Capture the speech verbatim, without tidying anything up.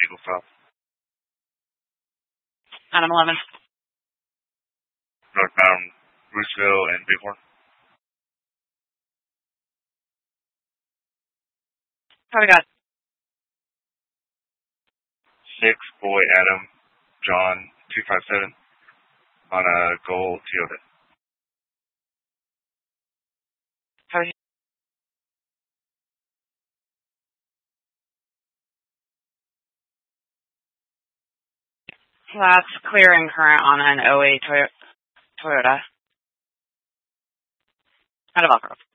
Eagle South. Adam eleven. Northbound Bruceville and Bighorn. How we got? Six, Boy, Adam, John, two five seven on a gold Toyota. How we? That's clearing current on an oh eight Toyota. Out of Elk Grove.